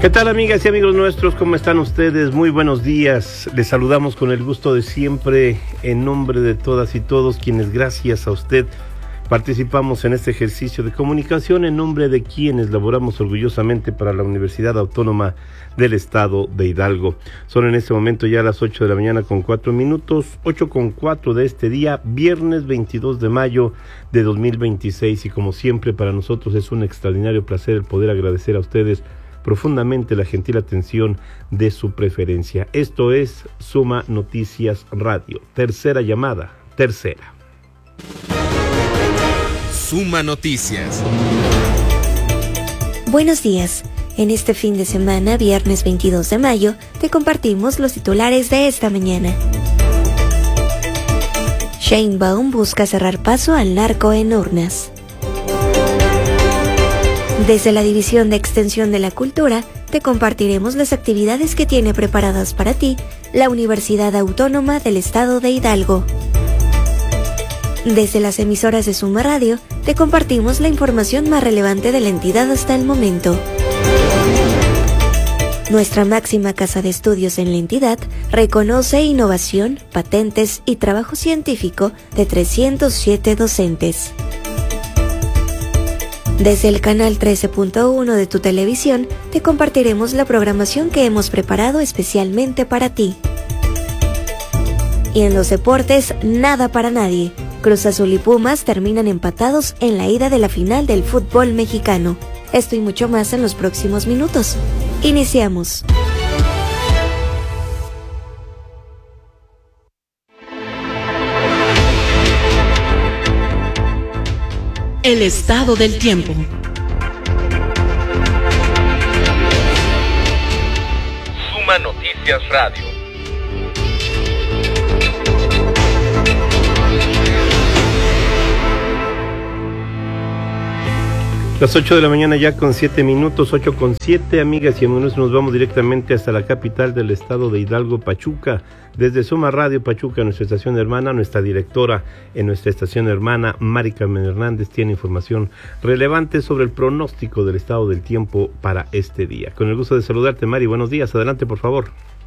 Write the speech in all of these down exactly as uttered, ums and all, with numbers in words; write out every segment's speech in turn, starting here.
¿Qué tal, amigas y amigos nuestros? ¿Cómo están ustedes? Muy buenos días. Les saludamos con el gusto de siempre en nombre de todas y todos quienes, gracias a usted, participamos en este ejercicio de comunicación, en nombre de quienes laboramos orgullosamente para la Universidad Autónoma del Estado de Hidalgo. Son en este momento ya las ocho de la mañana con cuatro minutos, ocho con cuatro de este día, viernes veintidós de mayo de dos mil veintiséis, y como siempre para nosotros es un extraordinario placer el poder agradecer a ustedes profundamente la gentil atención de su preferencia. Esto es Suma Noticias Radio. Tercera llamada, tercera. Suma Noticias. Buenos días. En este fin de semana, viernes veintidós de mayo, te compartimos los titulares de esta mañana. Sheinbaum busca cerrar paso al narco en urnas. Desde la División de Extensión de la Cultura, te compartiremos las actividades que tiene preparadas para ti la Universidad Autónoma del Estado de Hidalgo. Desde las emisoras de Suma Radio, te compartimos la información más relevante de la entidad hasta el momento. Nuestra máxima casa de estudios en la entidad reconoce innovación, patentes y trabajo científico de trescientos siete docentes. Desde el canal trece punto uno de tu televisión, te compartiremos la programación que hemos preparado especialmente para ti. Y en los deportes, nada para nadie. Cruz Azul y Pumas terminan empatados en la ida de la final del fútbol mexicano. Esto y mucho más en los próximos minutos. Iniciamos. El estado del tiempo. Suma Noticias Radio. Las ocho de la mañana ya con siete minutos, ocho con siete, amigas y amigos, nos vamos directamente hasta la capital del estado de Hidalgo, Pachuca. Desde Suma Radio Pachuca, nuestra estación hermana, nuestra directora en nuestra estación hermana, Mari Carmen Hernández, tiene información relevante sobre el pronóstico del estado del tiempo para este día. Con el gusto de saludarte, Mari, buenos días, adelante por favor.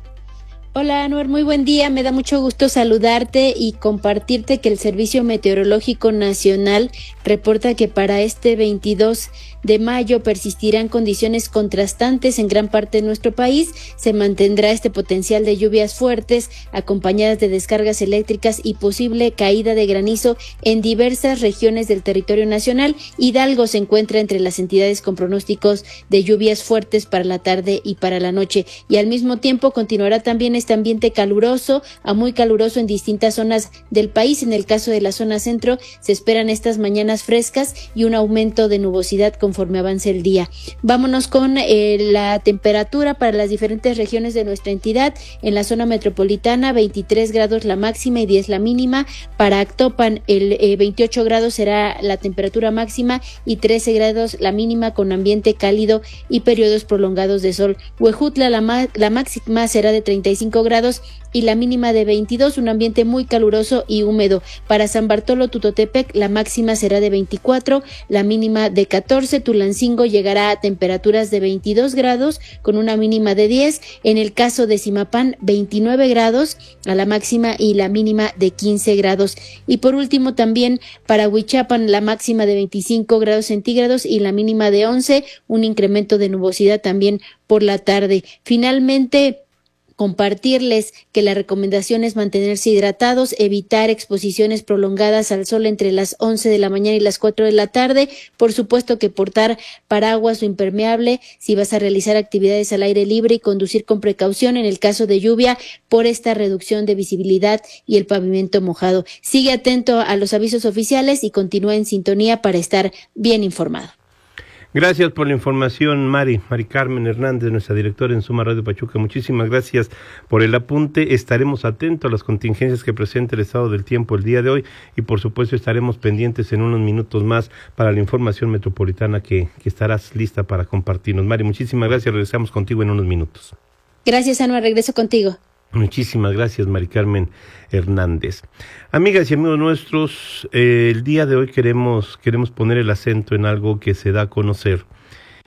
Hola, Anuar, muy buen día, me da mucho gusto saludarte y compartirte que el Servicio Meteorológico Nacional reporta que para este veintidós de mayo persistirán condiciones contrastantes en gran parte de nuestro país. Se mantendrá este potencial de lluvias fuertes acompañadas de descargas eléctricas y posible caída de granizo en diversas regiones del territorio nacional. Hidalgo se encuentra entre las entidades con pronósticos de lluvias fuertes para la tarde y para la noche, y al mismo tiempo continuará también este ambiente caluroso a muy caluroso en distintas zonas del país. En el caso de la zona centro se esperan estas mañanas frescas y un aumento de nubosidad conforme avance el día. Vámonos con eh, la temperatura para las diferentes regiones de nuestra entidad. En la zona metropolitana, veintitrés grados la máxima y diez la mínima. Para Actopan, el eh, veintiocho grados será la temperatura máxima y trece grados la mínima, con ambiente cálido y periodos prolongados de sol. Huejutla, la, ma- la máxima será de treinta y cinco grados y la mínima de veintidós, un ambiente muy caluroso y húmedo. Para San Bartolo Tutotepec, la máxima será de veinticuatro, la mínima de catorce. Tulancingo llegará a temperaturas de veintidós grados con una mínima de diez. En el caso de Zimapán, veintinueve grados a la máxima y la mínima de quince grados. Y por último también para Huichapan, la máxima de veinticinco grados centígrados y la mínima de once, un incremento de nubosidad también por la tarde. Finalmente, compartirles que la recomendación es mantenerse hidratados, evitar exposiciones prolongadas al sol entre las once de la mañana y las cuatro de la tarde. Por supuesto que portar paraguas o impermeable si vas a realizar actividades al aire libre, y conducir con precaución en el caso de lluvia por esta reducción de visibilidad y el pavimento mojado. Sigue atento a los avisos oficiales y continúa en sintonía para estar bien informado. Gracias por la información, Mari, Mari Carmen Hernández, nuestra directora en Suma Radio Pachuca. Muchísimas gracias por el apunte. Estaremos atentos a las contingencias que presenta el estado del tiempo el día de hoy y por supuesto estaremos pendientes en unos minutos más para la información metropolitana que, que estarás lista para compartirnos. Mari, muchísimas gracias. Regresamos contigo en unos minutos. Gracias, Anuar. Regreso contigo. Muchísimas gracias, Mari Carmen Hernández. Amigas y amigos nuestros, eh, el día de hoy queremos, queremos poner el acento en algo que se da a conocer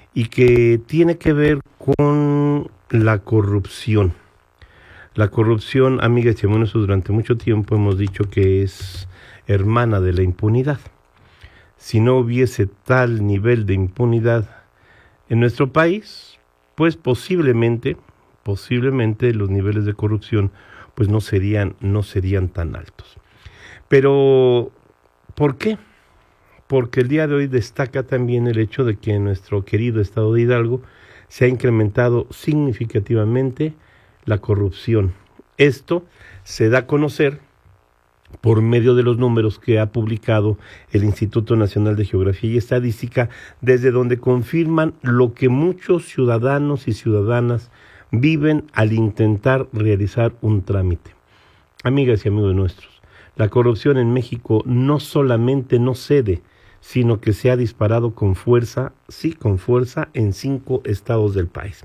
y que tiene que ver con la corrupción. La corrupción, amigas y amigos, durante mucho tiempo hemos dicho que es hermana de la impunidad. Si no hubiese tal nivel de impunidad en nuestro país, pues posiblemente, posiblemente los niveles de corrupción pues no serían, no serían tan altos. Pero, ¿por qué? Porque el día de hoy destaca también el hecho de que en nuestro querido estado de Hidalgo se ha incrementado significativamente la corrupción. Esto se da a conocer por medio de los números que ha publicado el Instituto Nacional de Geografía y Estadística, desde donde confirman lo que muchos ciudadanos y ciudadanas viven al intentar realizar un trámite. Amigas y amigos nuestros, la corrupción en México no solamente no cede, sino que se ha disparado con fuerza, sí, con fuerza, en cinco estados del país.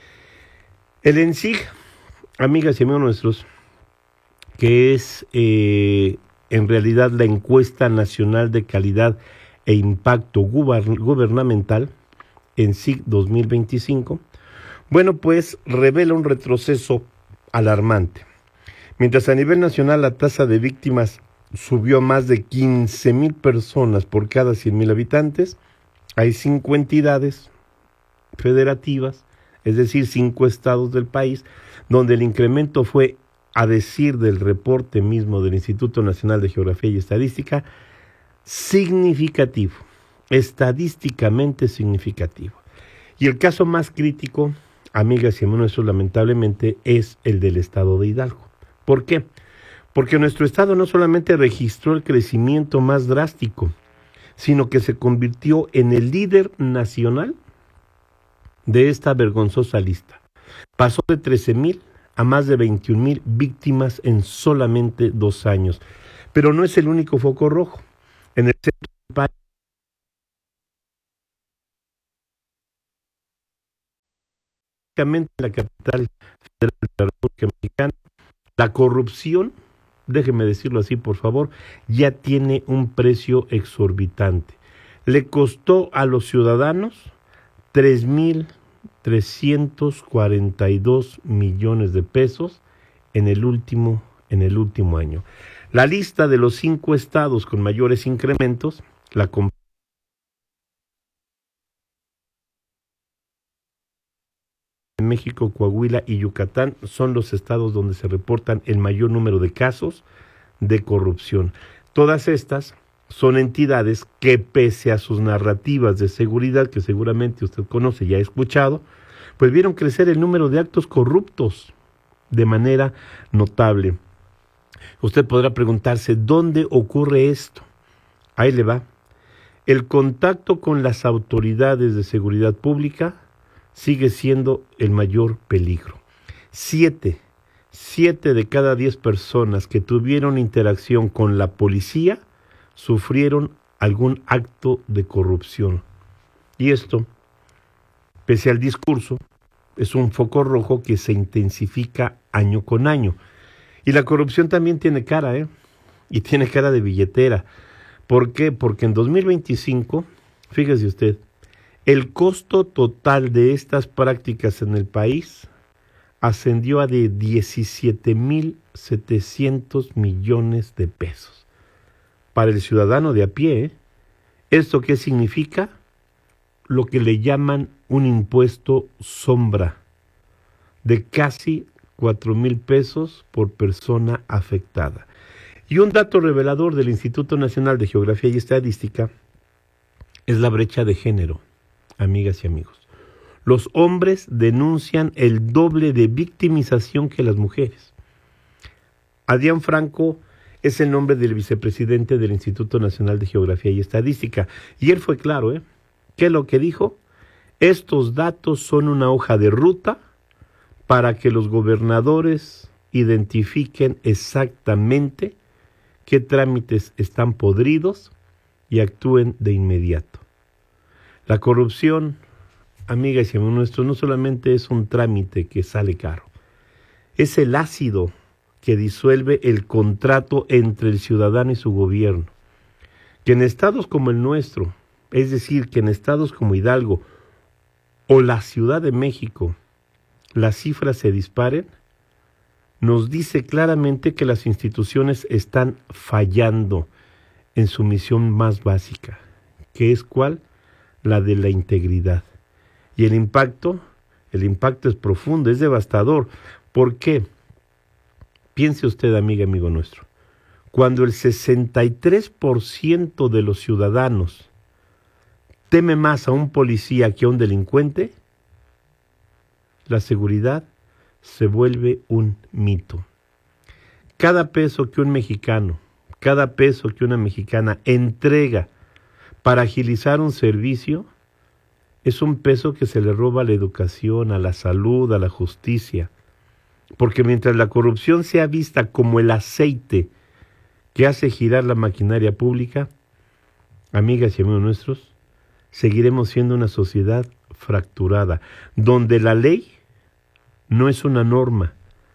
El ENSIG, amigas y amigos nuestros, que es eh, en realidad la encuesta nacional de calidad e impacto gubern- gubernamental, ENSIG dos mil veinticinco, bueno, pues revela un retroceso alarmante. Mientras a nivel nacional la tasa de víctimas subió a más de quince mil personas por cada cien mil habitantes, hay cinco entidades federativas, es decir, cinco estados del país, donde el incremento fue, a decir del reporte mismo del Instituto Nacional de Geografía y Estadística, significativo, estadísticamente significativo. Y el caso más crítico, amigas y amigos nuestros, lamentablemente, es el del estado de Hidalgo. ¿Por qué? Porque nuestro estado no solamente registró el crecimiento más drástico, sino que se convirtió en el líder nacional de esta vergonzosa lista. Pasó de trece mil a más de veintiún mil víctimas en solamente dos años. Pero no es el único foco rojo. En el centro del país, en la capital federal de la República Mexicana, la corrupción, déjeme decirlo así por favor, ya tiene un precio exorbitante. Le costó a los ciudadanos tres mil trescientos cuarenta y dos millones de pesos en el último, en el último año. La lista de los cinco estados con mayores incrementos, la comp- México, Coahuila y Yucatán son los estados donde se reportan el mayor número de casos de corrupción. Todas estas son entidades que, pese a sus narrativas de seguridad, que seguramente usted conoce y ha escuchado, pues vieron crecer el número de actos corruptos de manera notable. Usted podrá preguntarse, ¿dónde ocurre esto? Ahí le va. El contacto con las autoridades de seguridad pública sigue siendo el mayor peligro. Siete, siete de cada diez personas que tuvieron interacción con la policía sufrieron algún acto de corrupción. Y esto, pese al discurso, es un foco rojo que se intensifica año con año. Y la corrupción también tiene cara, ¿eh? Y tiene cara de billetera. ¿Por qué? Porque en dos mil veinticinco, fíjese usted, el costo total de estas prácticas en el país ascendió a de diecisiete mil setecientos millones de pesos. Para el ciudadano de a pie, ¿eh? ¿Esto qué significa? Lo que le llaman un impuesto sombra de casi cuatro mil pesos por persona afectada. Y un dato revelador del Instituto Nacional de Geografía y Estadística es la brecha de género, amigas y amigos. Los hombres denuncian el doble de victimización que las mujeres. Adrián Franco es el nombre del vicepresidente del Instituto Nacional de Geografía y Estadística. Y él fue claro, ¿eh? ¿Qué es lo que dijo? Estos datos son una hoja de ruta para que los gobernadores identifiquen exactamente qué trámites están podridos y actúen de inmediato. La corrupción, amigas y amigos nuestros, no solamente es un trámite que sale caro, es el ácido que disuelve el contrato entre el ciudadano y su gobierno, que en estados como el nuestro, es decir, que en estados como Hidalgo o la Ciudad de México las cifras se disparen, nos dice claramente que las instituciones están fallando en su misión más básica, que es ¿cuál? La de la integridad. Y el impacto, el impacto es profundo, es devastador. ¿Por qué? Piense usted, amiga, amigo nuestro, cuando el sesenta y tres por ciento de los ciudadanos teme más a un policía que a un delincuente, la seguridad se vuelve un mito. Cada peso que un mexicano, cada peso que una mexicana entrega para agilizar un servicio, es un peso que se le roba a la educación, a la salud, a la justicia. Porque mientras la corrupción sea vista como el aceite que hace girar la maquinaria pública, amigas y amigos nuestros, seguiremos siendo una sociedad fracturada, donde la ley no es una norma,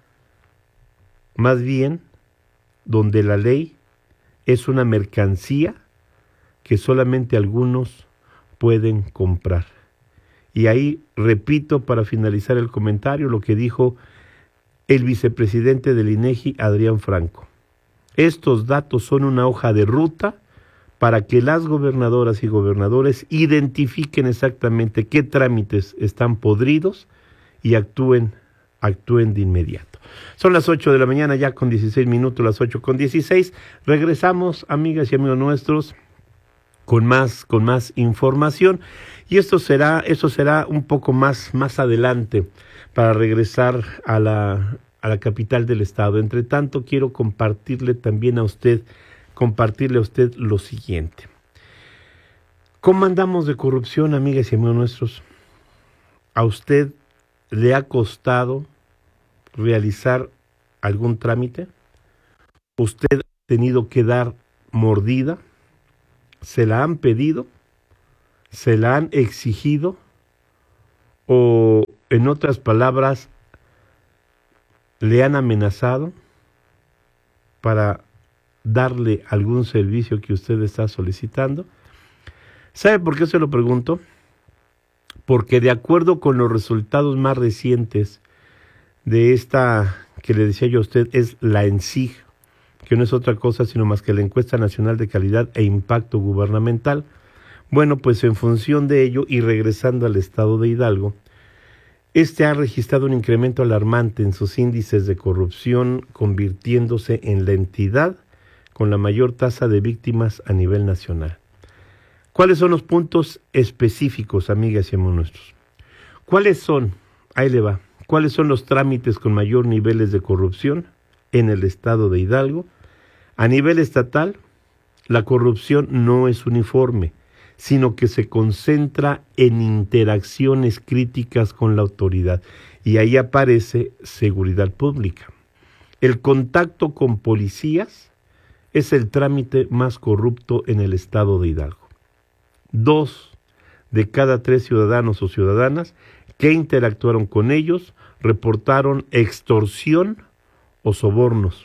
más bien donde la ley es una mercancía que solamente algunos pueden comprar. Y ahí repito para finalizar el comentario lo que dijo el vicepresidente del INEGI, Adrián Franco. Estos datos son una hoja de ruta para que las gobernadoras y gobernadores identifiquen exactamente qué trámites están podridos y actúen, actúen de inmediato. Son las ocho de la mañana ya con dieciséis minutos, las ocho con dieciséis. Regresamos, amigas y amigos nuestros, con más, con más información. Y esto será, esto será un poco más, más adelante para regresar a la, a la capital del estado. Entre tanto, quiero compartirle también a usted, compartirle a usted lo siguiente. ¿Cómo andamos de corrupción, amigas y amigos nuestros? ¿A usted le ha costado realizar algún trámite? ¿Usted ha tenido que dar mordida? ¿Se la han pedido? ¿Se la han exigido? O, en otras palabras, le han amenazado para darle algún servicio que usted está solicitando? ¿Sabe por qué se lo pregunto? Porque de acuerdo con los resultados más recientes de esta que le decía yo a usted, es la ENSIG, que no es otra cosa sino más que la Encuesta Nacional de Calidad e Impacto Gubernamental. Bueno, pues en función de ello y regresando al estado de Hidalgo, este ha registrado un incremento alarmante en sus índices de corrupción, convirtiéndose en la entidad con la mayor tasa de víctimas a nivel nacional. ¿Cuáles son los puntos específicos, amigas y amigos nuestros? ¿Cuáles son? Ahí le va. ¿Cuáles son los trámites con mayor niveles de corrupción en el estado de Hidalgo? A nivel estatal, la corrupción no es uniforme, sino que se concentra en interacciones críticas con la autoridad. Y ahí aparece seguridad pública. El contacto con policías es el trámite más corrupto en el estado de Hidalgo. Dos de cada tres ciudadanos o ciudadanas que interactuaron con ellos reportaron extorsión o sobornos.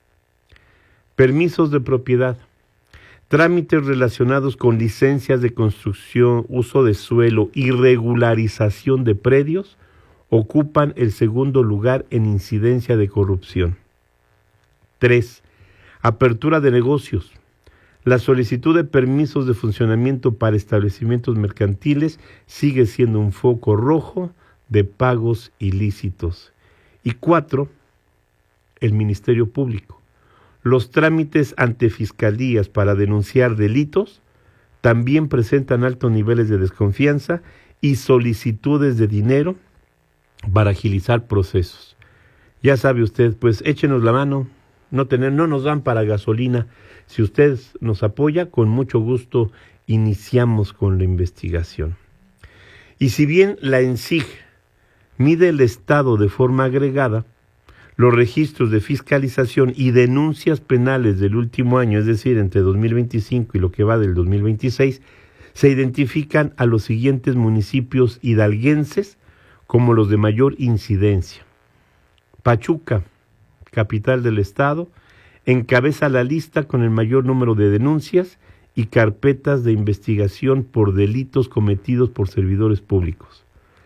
Permisos de propiedad. Trámites relacionados con licencias de construcción, uso de suelo y regularización de predios ocupan el segundo lugar en incidencia de corrupción. Tres. Apertura de negocios. La solicitud de permisos de funcionamiento para establecimientos mercantiles sigue siendo un foco rojo de pagos ilícitos. Y cuatro. El Ministerio Público. Los trámites ante fiscalías para denunciar delitos también presentan altos niveles de desconfianza y solicitudes de dinero para agilizar procesos. Ya sabe usted, pues échenos la mano, no, tener, no nos dan para gasolina. Si usted nos apoya, con mucho gusto iniciamos con la investigación. Y si bien la ENSIG mide el estado de forma agregada, los registros de fiscalización y denuncias penales del último año, es decir, entre dos mil veinticinco y lo que va del dos mil veintiséis, se identifican a los siguientes municipios hidalguenses como los de mayor incidencia. Pachuca, capital del estado, encabeza la lista con el mayor número de denuncias y carpetas de investigación por delitos cometidos por servidores públicos.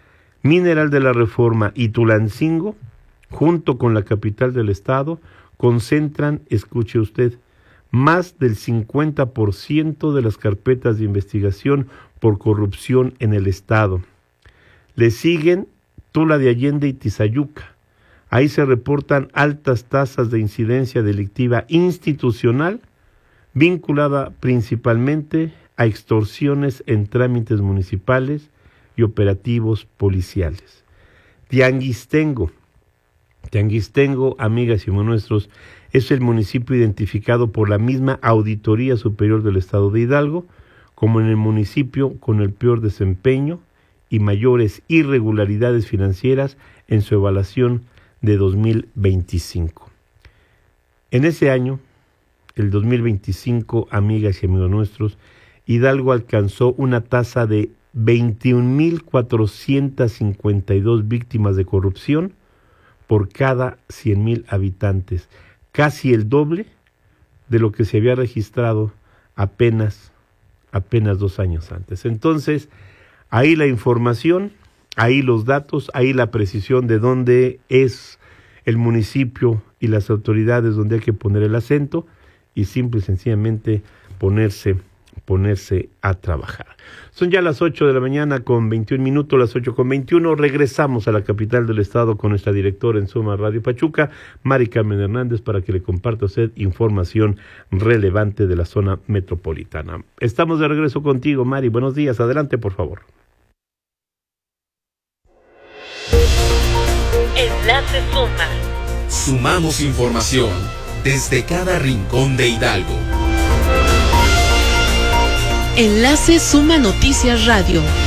Mineral de la Reforma y Tulancingo, junto con la capital del estado, concentran, escuche usted, más del cincuenta por ciento de las carpetas de investigación por corrupción en el estado. Le siguen Tula de Allende y Tizayuca. Ahí se reportan altas tasas de incidencia delictiva institucional vinculada principalmente a extorsiones en trámites municipales y operativos policiales. Tianguistengo. Tianguistengo, amigas y hermanos nuestros, es el municipio identificado por la misma Auditoría Superior del Estado de Hidalgo como en el municipio con el peor desempeño y mayores irregularidades financieras en su evaluación de dos mil veinticinco. En ese año, el dos mil veinticinco, amigas y amigos nuestros, Hidalgo alcanzó una tasa de veintiún mil cuatrocientas cincuenta y dos víctimas de corrupción por cada cien mil habitantes, casi el doble de lo que se había registrado apenas, apenas dos años antes. Entonces, ahí la información, ahí los datos, ahí la precisión de dónde es el municipio y las autoridades donde hay que poner el acento y simple y sencillamente ponerse ponerse a trabajar. Son ya las ocho de la mañana con veintiún minutos, las ocho con veintiuno. Regresamos a la capital del estado con nuestra directora en Suma Radio Pachuca, Mari Carmen Hernández, para que le comparta a usted información relevante de la zona metropolitana. Estamos de regreso contigo, Mari. Buenos días. Adelante, por favor. Enlace Suma. Sumamos información desde cada rincón de Hidalgo. Enlace Suma Noticias Radio.